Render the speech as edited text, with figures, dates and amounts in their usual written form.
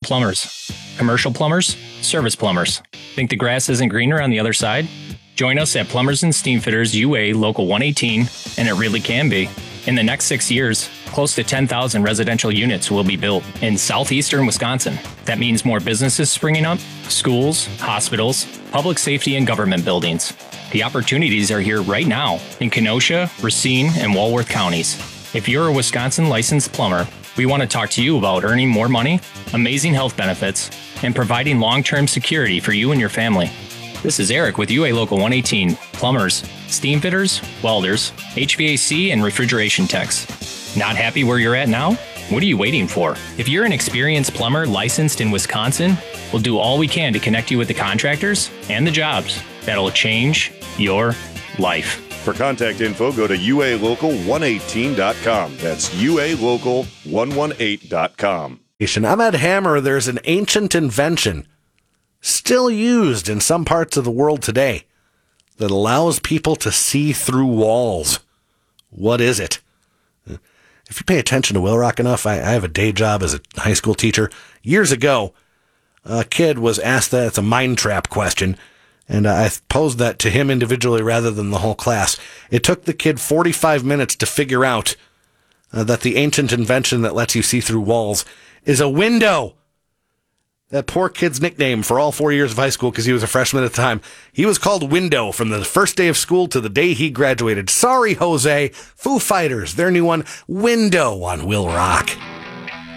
plumbers. Commercial plumbers, service plumbers. Think the grass isn't greener on the other side? Join us at Plumbers and Steamfitters UA Local 118, and it really can be. In the next 6 years, close to 10,000 residential units will be built in southeastern Wisconsin. That means more businesses springing up, schools, hospitals, public safety, and government buildings. The opportunities are here right now in Kenosha, Racine, and Walworth counties. If you're a Wisconsin licensed plumber, we want to talk to you about earning more money, amazing health benefits, and providing long-term security for you and your family. This is Eric with UA Local 118, plumbers, steam fitters, welders, HVAC, and refrigeration techs. Not happy where you're at now? What are you waiting for? If you're an experienced plumber licensed in Wisconsin, we'll do all we can to connect you with the contractors and the jobs that'll change your life. For contact info, go to ualocal118.com. That's ualocal118.com. I'm Ed Hammer. There's an ancient invention still used in some parts of the world today that allows people to see through walls. What is it? If you pay attention to Will Rock enough, I have a day job as a high school teacher. Years ago, a kid was asked that. It's a mind trap question, and I posed that to him individually rather than the whole class. It took the kid 45 minutes to figure out that the ancient invention that lets you see through walls is a window. That poor kid's nickname for all 4 years of high school, because he was a freshman at the time, he was called Window from the first day of school to the day he graduated. Sorry, Jose. Foo Fighters, their new one, Window on Will Rock.